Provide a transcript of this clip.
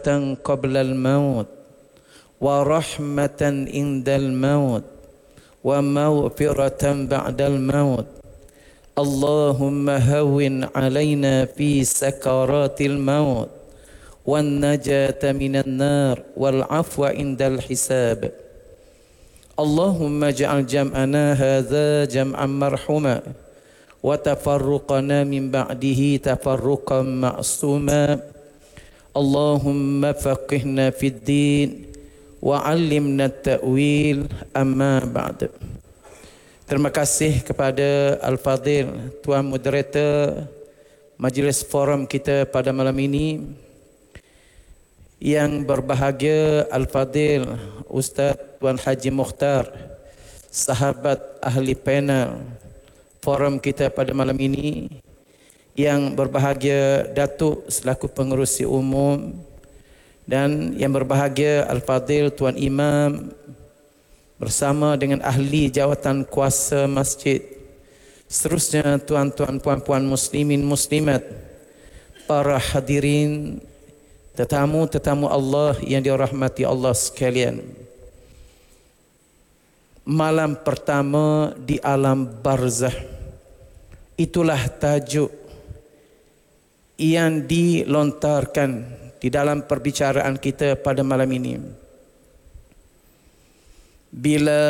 qabla al-maut wa rahmatan indal maut wa maghfiratan ba'dal maut. Allahumma hawwin alaina fi sakaratil maut wan najata minan nar wal afwa indal hisab. Allahumma ja'al jam'ana hadza jam'an marhuma wa tafarruqana min ba'dihi tafarruqan ma'suma. Allahumma faqihna fid din wa 'allimna at-ta'wil, amma ba'd. Terima kasih kepada Al-Fadhil Tuan Moderator majlis forum kita pada malam ini. Yang berbahagia Al-Fadhil Ustaz Tuan Haji Mukhtar, sahabat ahli panel forum kita pada malam ini. Yang berbahagia Datuk selaku pengerusi umum, dan yang berbahagia Al-Fadhil Tuan Imam bersama dengan ahli jawatan kuasa masjid, seterusnya tuan-tuan puan-puan muslimin muslimat, para hadirin, tetamu-tetamu Allah yang dirahmati Allah sekalian. Malam pertama di alam barzah, itulah tajuk yang dilontarkan di dalam perbicaraan kita pada malam ini. Bila